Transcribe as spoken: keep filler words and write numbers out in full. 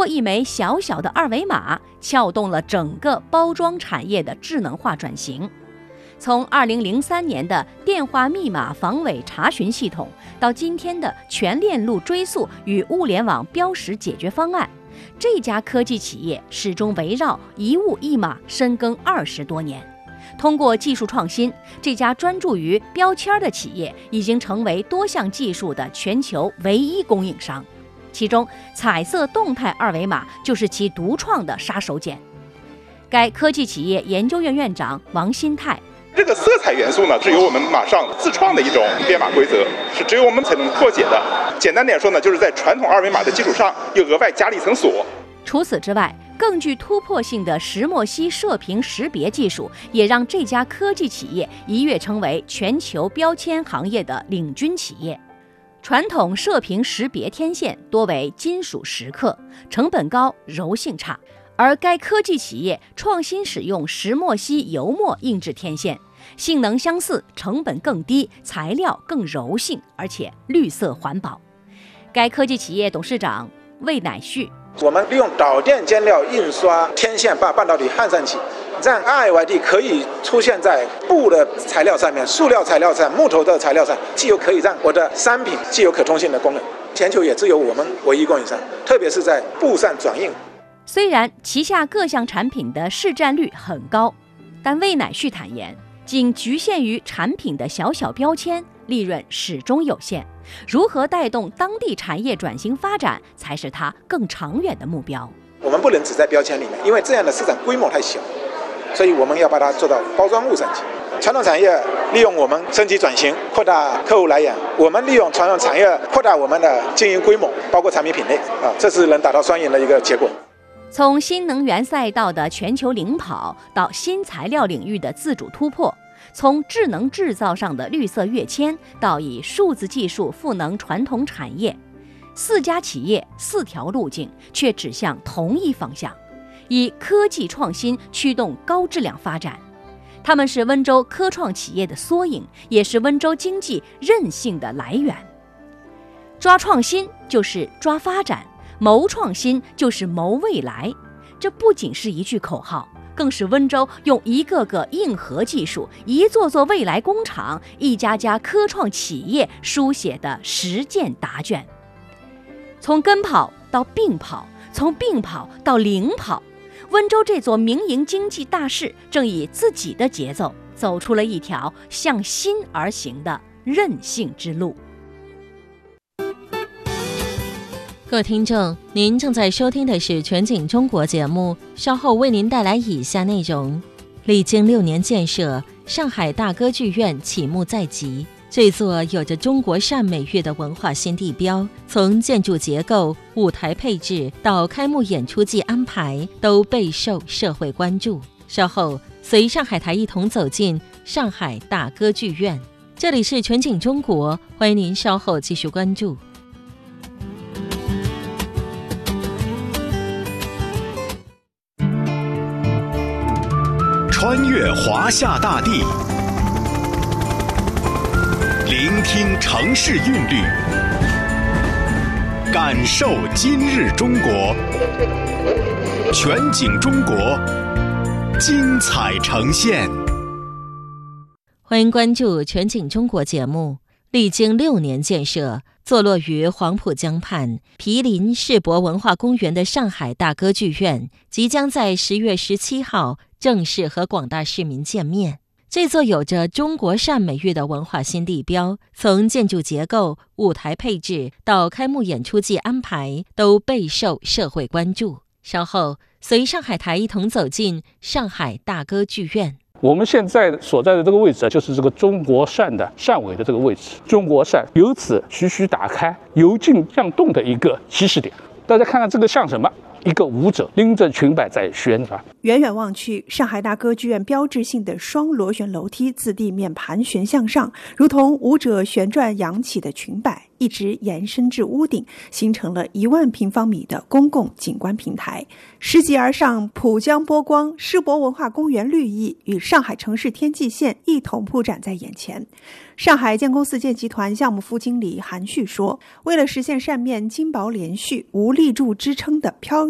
过一枚小小的二维码，撬动了整个包装产业的智能化转型。从二零零三年的电话密码防伪查询系统，到今天的全链路追溯与物联网标识解决方案，这家科技企业始终围绕一物一码深耕二十多年。通过技术创新，这家专注于标签的企业已经成为多项技术的全球唯一供应商。其中，彩色动态二维码就是其独创的杀手锏。该科技企业研究院院长王新泰： 这个色彩元素呢，是由我们马上自创的一种编码规则，是只有我们才能破解的。简单点说呢，就是在传统二维码的基础上，又额外加了一层锁。 除此之外，更具突破性的石墨烯射频识别技术，也让这家科技企业一跃成为全球标签行业的领军企业。传统射频识别天线多为金属蚀刻，成本高，柔性差。而该科技企业创新使用石墨烯油墨印制天线，性能相似，成本更低，材料更柔性，而且绿色环保。该科技企业董事长魏乃旭： 我们利用导电间料印刷天线，把半导体焊上去，让 R F I D 可以出现在布的材料上面、塑料材料上、木头的材料上，既有可以让我的商品既有可通信的功能。全球也只有我们唯一供应商，特别是在布上转印。 虽然旗下各项产品的市占率很高，但魏乃旭坦言，仅局限于产品的小小标签，利润始终有限。如何带动当地产业转型发展，才是他更长远的目标。 我们不能只在标签里面，因为这样的市场规模太小，所以我们要把它做到包装物上去。传统产业利用我们升级转型，扩大客户来源；我们利用传统产业扩大我们的经营规模，包括产品品类啊，这是能达到双赢的一个结果。 从新能源赛道的全球领跑到新材料领域的自主突破，从智能制造上的绿色跃迁到以数字技术赋能传统产业，四家企业四条路径却指向同一方向，以科技创新驱动高质量发展。他们是温州科创企业的缩影，也是温州经济韧性的来源。抓创新就是抓发展，谋创新就是谋未来。这不仅是一句口号，更是温州用一个个硬核技术、一座座未来工厂、一家家科创企业书写的实践答卷。从跟跑到并跑，从并跑到领跑，温州这座民营经济大市正以自己的节奏走出了一条向新而行的韧性之路。 各位听众，您正在收听的是全景中国节目，稍后为您带来以下内容。历经六年建设，上海大歌剧院启幕在即。这座有着中国善美誉的文化新地标，从建筑结构、舞台配置到开幕演出季安排，都备受社会关注。稍后随上海台一同走进上海大歌剧院。这里是全景中国，欢迎您稍后继续关注。 穿越华夏大地，聆听城市韵律，感受今日中国。全景中国，精彩呈现。 欢迎关注全景中国节目。历经六年建设，坐落于黄浦江畔、毗邻世博文化公园的上海大歌剧院，即将在十月十七号正式和广大市民见面。这座有着中国善美誉的文化新地标，从建筑结构、舞台配置到开幕演出季安排，都备受社会关注。稍后随上海台一同走进上海大歌剧院。 我们现在所在的这个位置，就是这个中国扇的扇尾的这个位置。中国扇由此徐徐打开，由静向动的一个起始点。大家看看这个像什么？一个舞者拎着裙摆在旋转。 远远望去，上海大歌剧院标志性的双螺旋楼梯自地面盘旋向上，如同舞者旋转扬起的裙摆，一直延伸至屋顶，形成了一万平方米的公共景观平台。拾级而上，浦江波光、世博文化公园绿意与上海城市天际线一同铺展在眼前。上海建工四建集团项目副经理韩旭说，为了实现扇面金薄连续、无立柱支撑的飘